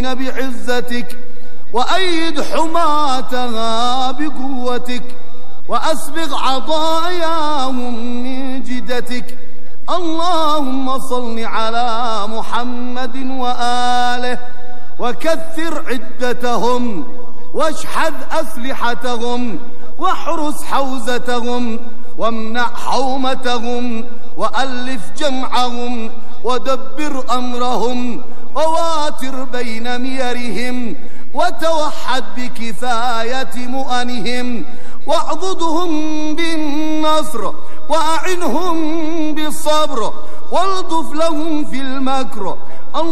فلسطين بعزتك، وأيد حماتها بقوتك، وأسبغ عطاياهم من جدتك. اللهم صل على محمد وآله، وكثر عدتهم، واشحذ أسلحتهم، واحرس حوزتهم، وامنع حومتهم، وألف جمعهم، ودبر أمرهم، وواتر بين ميرهم، وتوحد بكفاية مؤنهم، واعضدهم بالنصر، وأعنهم بالصبر، والطف لهم في المكر،